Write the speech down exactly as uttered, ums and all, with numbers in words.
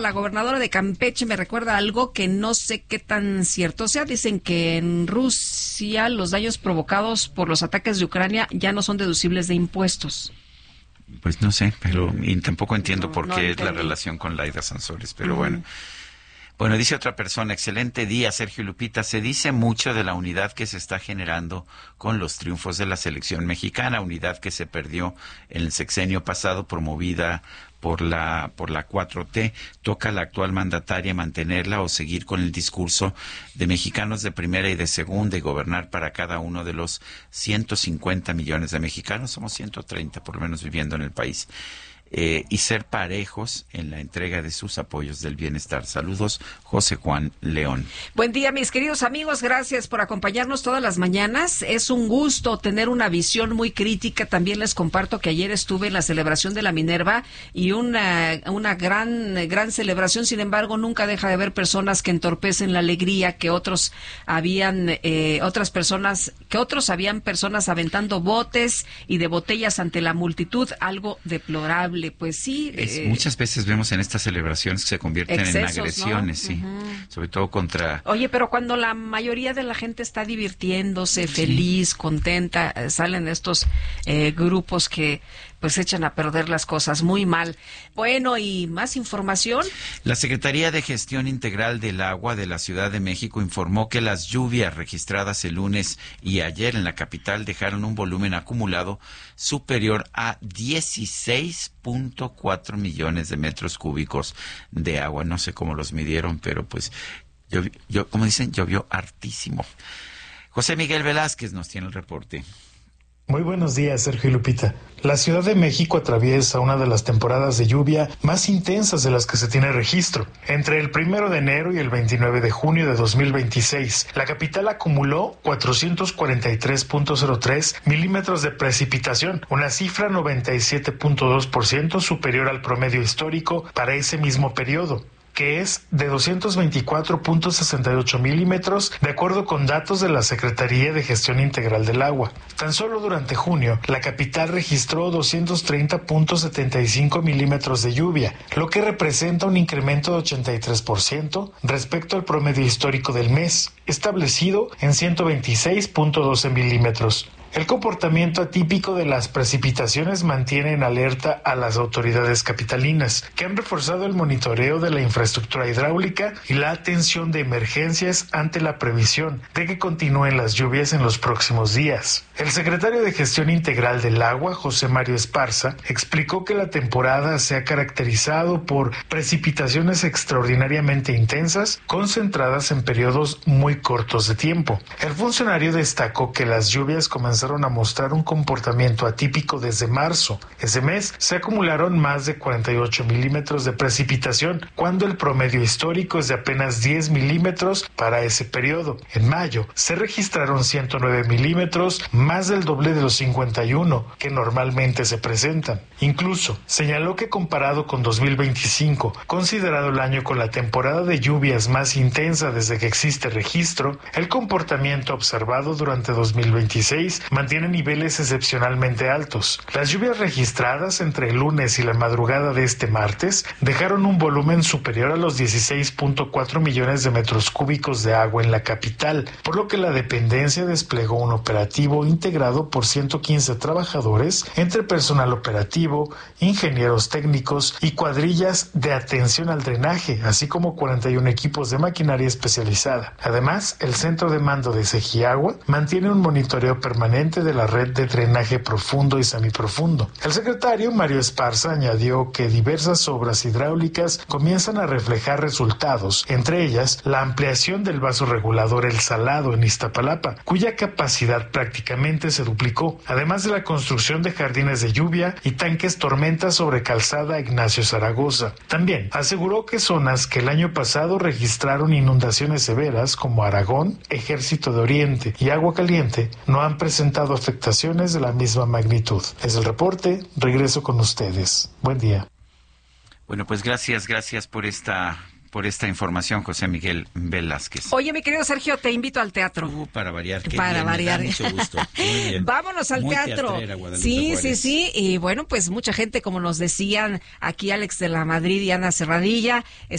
La gobernadora de Campeche me recuerda algo que no sé qué tan cierto sea. Dicen que en Rusia los daños provocados por los ataques de Ucrania ya no son deducibles de impuestos. Pues no sé, pero y tampoco entiendo No, por no qué es la entendí. relación con Laida Sansores, pero Mm. bueno. Bueno, dice otra persona, excelente día, Sergio y Lupita. Se dice mucho de la unidad que se está generando con los triunfos de la selección mexicana, unidad que se perdió en el sexenio pasado, promovida por la por la cuatro T. Toca a la actual mandataria mantenerla o seguir con el discurso de mexicanos de primera y de segunda y gobernar para cada uno de los ciento cincuenta millones de mexicanos, somos ciento treinta por lo menos viviendo en el país. Eh, y ser parejos en la entrega de sus apoyos del bienestar. Saludos, José Juan León. Buen día, mis queridos amigos. Gracias por acompañarnos todas las mañanas. Es un gusto tener una visión muy crítica. También les comparto que ayer estuve en la celebración de la Minerva y una, una gran, gran celebración. Sin embargo, nunca deja de haber personas que entorpecen la alegría, que otros habían, eh, otras personas, que otros habían personas aventando botes y de botellas ante la multitud. Algo deplorable. Pues sí. Es, eh, muchas veces vemos en estas celebraciones que se convierten excesos, en agresiones, ¿no? sí, Uh-huh. sobre todo contra... Oye, pero cuando la mayoría de la gente está divirtiéndose, feliz, sí. contenta, eh, salen estos eh, grupos que pues echan a perder las cosas muy mal. Bueno, y más información. La Secretaría de Gestión Integral del Agua de la Ciudad de México informó que las lluvias registradas el lunes y ayer en la capital dejaron un volumen acumulado superior a dieciséis punto cuatro millones de metros cúbicos de agua. No sé cómo los midieron, pero pues, yo, yo, como dicen, llovió hartísimo. José Miguel Velázquez nos tiene el reporte. Muy buenos días, Sergio y Lupita. La Ciudad de México atraviesa una de las temporadas de lluvia más intensas de las que se tiene registro. Entre el primero de enero y el veintinueve de junio de dos mil veintiséis, la capital acumuló cuatrocientos cuarenta y tres punto cero tres milímetros de precipitación, una cifra noventa y siete punto dos por ciento superior al promedio histórico para ese mismo periodo, que es de doscientos veinticuatro punto sesenta y ocho milímetros, de acuerdo con datos de la Secretaría de Gestión Integral del Agua. Tan solo durante junio, la capital registró doscientos treinta punto setenta y cinco milímetros de lluvia, lo que representa un incremento de ochenta y tres por ciento respecto al promedio histórico del mes, establecido en ciento veintiséis punto doce milímetros. El comportamiento atípico de las precipitaciones mantiene en alerta a las autoridades capitalinas, que han reforzado el monitoreo de la infraestructura hidráulica y la atención de emergencias ante la previsión de que continúen las lluvias en los próximos días. El secretario de Gestión Integral del Agua, José Mario Esparza, explicó que la temporada se ha caracterizado por precipitaciones extraordinariamente intensas, concentradas en periodos muy cortos de tiempo. El funcionario destacó que las lluvias comenzaron a mostrar un comportamiento atípico desde marzo. Ese mes se acumularon más de cuarenta y ocho milímetros de precipitación, cuando el promedio histórico es de apenas diez milímetros para ese periodo. En mayo se registraron ciento nueve milímetros, más del doble de los cincuenta y uno que normalmente se presentan. Incluso señaló que comparado con dos mil veinticinco, considerado el año con la temporada de lluvias más intensa desde que existe registro, el comportamiento observado durante dos mil veintiséis mantiene niveles excepcionalmente altos. Las lluvias registradas entre el lunes y la madrugada de este martes dejaron un volumen superior a los dieciséis punto cuatro millones de metros cúbicos de agua en la capital, por lo que la dependencia desplegó un operativo integrado por ciento quince trabajadores entre personal operativo, ingenieros técnicos y cuadrillas de atención al drenaje, así como cuarenta y uno equipos de maquinaria especializada. Además, el centro de mando de Segiagua mantiene un monitoreo permanente de la red de drenaje profundo y semiprofundo. El secretario Mario Esparza añadió que diversas obras hidráulicas comienzan a reflejar resultados, entre ellas la ampliación del vaso regulador El Salado en Iztapalapa, cuya capacidad prácticamente se duplicó, además de la construcción de jardines de lluvia y tanques tormenta sobre calzada Ignacio Zaragoza. También aseguró que zonas que el año pasado registraron inundaciones severas como Aragón, Ejército de Oriente y Agua Caliente no han presentado afectaciones de la misma magnitud. Es el reporte, regreso con ustedes. Buen día. Bueno, pues gracias, gracias por esta por esta información, José Miguel Velázquez. Oye, mi querido Sergio, te invito al teatro. Uh, para variar. Qué para bien, variar. Me da mucho gusto. Muy bien. Vámonos al Muy teatro. Sí, sí, sí. Y bueno, pues mucha gente, como nos decían aquí Alex de la Madrid y Ana Serradilla,